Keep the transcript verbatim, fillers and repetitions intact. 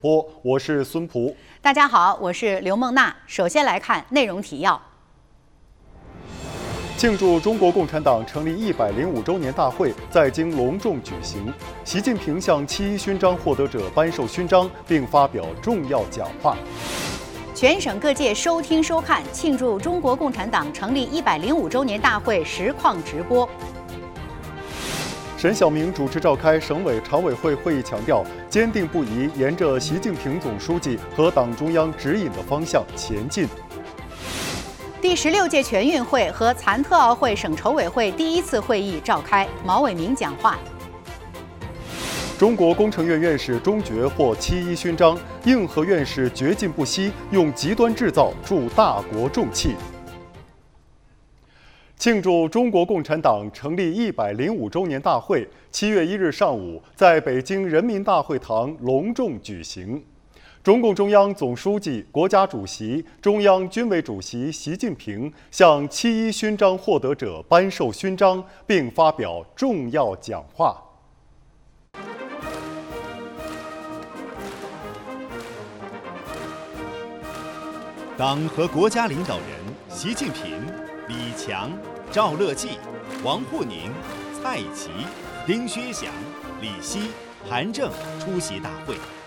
播，我是孙璞。 大家好，我是刘梦娜。首先来看内容提要。 庆祝中国共产党成立一百零五周年大会在京隆重举行，习近平向七一勋章获得者颁授勋章，并发表重要讲话。 全省各界收听收看庆祝中国共产党成立一百零五周年大会实况直播。 沈晓明主持召开省委常委会会议，强调坚定不移沿着习近平总书记和党中央指引的方向前进。 第十六届全运会和残特奥会省筹委会第一次会议召开，毛伟明讲话。 中国工程院院士钟觉获七一勋章，应和院士掘尽不息，用极端制造助大国重器。庆祝中国共产党成立一百零五周年大会，七月一日上午在北京人民大会堂隆重举行。中共中央总书记、国家主席、中央军委主席习近平向七一勋章获得者颁授勋章，并发表重要讲话。 党和国家领导人习近平、李强、赵乐际、王沪宁、蔡奇、丁薛祥、李希、韩正出席大会。